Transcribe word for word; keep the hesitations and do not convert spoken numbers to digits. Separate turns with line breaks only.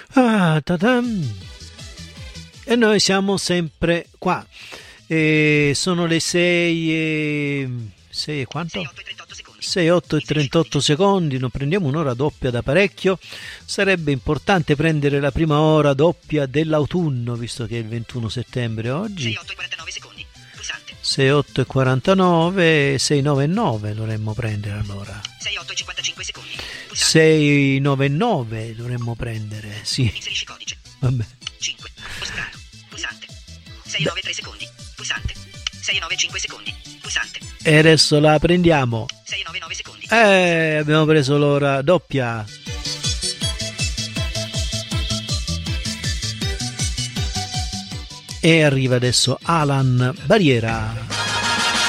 Ah, ta-dam. E noi siamo sempre qua. E sono le sei e... sei e quanto? sei, otto e trentotto secondi. Non prendiamo un'ora doppia da parecchio. Sarebbe importante prendere la prima ora doppia dell'autunno, visto che è il ventuno settembre oggi. sei, otto e quarantanove, sei, nove e nove dovremmo prendere allora.
sei, otto e cinquantacinque secondi.
sei, nove e nove dovremmo prendere, sì.
Inserisci codice.
Vabbè.
cinque. Postgrato. Pulsante. sei, nove e tre secondi. Pulsante. sei, nove e cinque secondi. Pulsante.
E adesso la prendiamo.
sei, nove e nove secondi.
Eh, abbiamo preso l'ora doppia. E arriva adesso Alan Barriera.